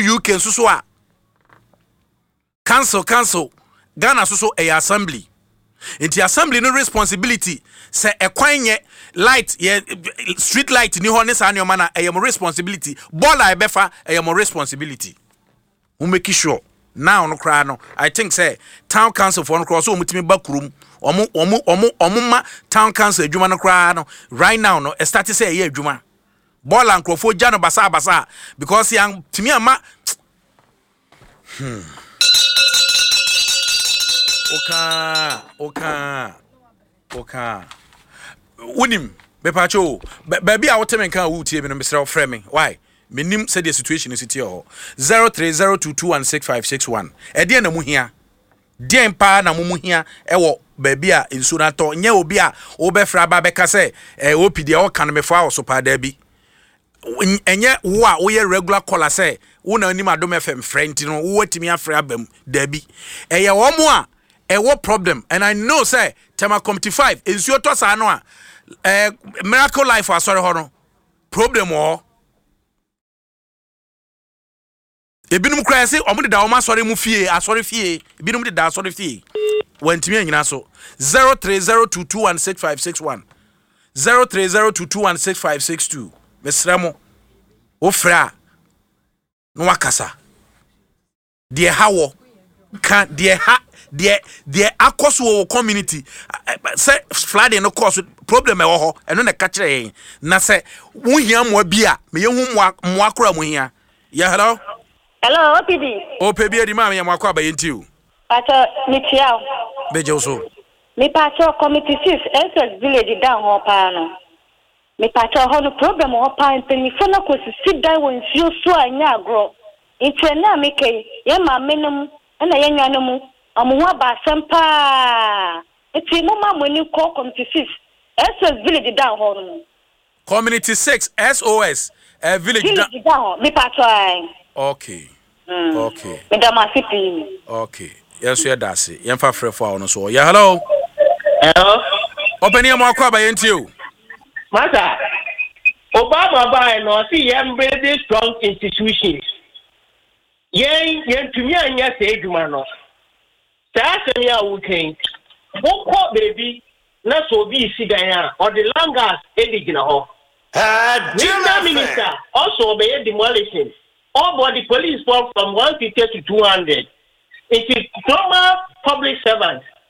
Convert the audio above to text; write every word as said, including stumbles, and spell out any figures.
U K so so a council council Ghana so so a assembly into assembly no responsibility say e kwan ye light ye street light ni ho ne sa ne ma na e your responsibility baller e befa e your responsibility we make sure now no cry no I think say town council for no cross so mutimi bakurum omo omo omo omo ma town council adwuma no cry no right now no e start say ye adwuma baller nkrofo gya no basa basa because yang timi ama hmm Oka, oka, oka. Unim, bepacho. Baby, I want to make a wood here, Mister Framing. Why? Minim said the situation is here. Zero three zero two two one six five six one. Edian Muhia. Dear Pa na Mumuhia, Ewo, baby, in Sunato, Nye Obia, Obefra Babekase, e O P D O can be for so pa debi. And yet, wa, we regular caller say, Una Nima Dome F M friend, you know, what me a frabem, Debbie. E ya one a what problem and I know say tema committee five is your toss ano eh miracle life for sorry hono problem o ebinum kra say omo de da omo sorry mu fie asori fie ebinum de da asori fie wantimi anyina so zero three zero two two one six five six one zero three zero two two one six five six two mesramo ofra no wakasa de hawo kan de ha the the akoso community say flooding no cause problem e wo ho eno na ka kire na say wo hia mo bia me yehu mo akora mo hia ya hello hello O P D o pe bia di ma me mo akwa ba yenti o pato mitiao beje so me pato committee six S S village down ho pa no me pato ho no problem ho pa mpani fo na ko sit down won nsuo so anya agro nti na me kai ye ma menum na ye nwanum amuwa ba sempa eti mo ma moni ko committee six S S village down ho community six S O S uh, village, village down me pato ai okay mm. okay me da ma sipi okay yes we da se yen fa frɛ fo no so ya hello hello open your mouth kwa ba yenti o masa Obama ba no see yen build strong institutions yen yen tumi anya se eduma no Sasa ya wuken boko baby na so bi sidan or the langas edigina ho uh minister also obey demolition all body police force from one fifty to two hundred it is normal public servants